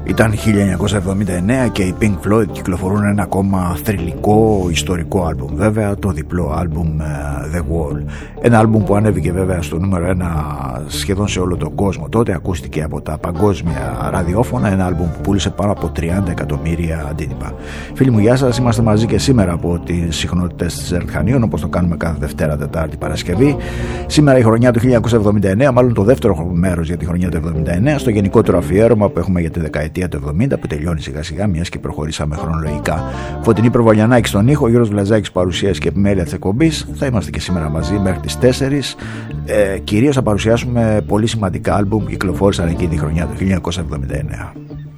Ήταν 1979 και οι Pink Floyd κυκλοφορούν ένα ακόμα θρυλικό ιστορικό άλμπουμ, βέβαια το διπλό άλμπουμ The Wall. Ένα άλμπουμ που ανέβηκε βέβαια στο νούμερο 1 σχεδόν σε όλο τον κόσμο. Τότε ακούστηκε από τα παγκόσμια ραδιόφωνα, ένα άλμπουμ που πούλησε πάνω από 30 εκατομμύρια αντίτυπα. Φίλοι μου, γεια σας, είμαστε μαζί και σήμερα από τις συχνότητες της Ερτχανίων, όπως το κάνουμε κάθε Δευτέρα, Τετάρτη, Παρασκευή. Σήμερα η χρονιά του 1979, μάλλον το δεύτερο μέρος για τη χρονιά του 1979, στο γενικότερο αφιέρωμα που έχουμε για τη δεκαετία του 70 που τελειώνει σιγά σιγά, μιας και προχωρήσαμε χρονολογικά. Φωτεινή Προβολιανάκη στον ήχο, Γιώργος Βλαζάκης παρουσίαση και επιμέλεια της εκπομπής. Θα είμαστε και σήμερα μαζί μέχρι τις 4. Κυρίως θα παρουσιάσουμε πολύ σημαντικά άλμπουμ που κυκλοφόρησαν εκείνη τη χρονιά του 1979.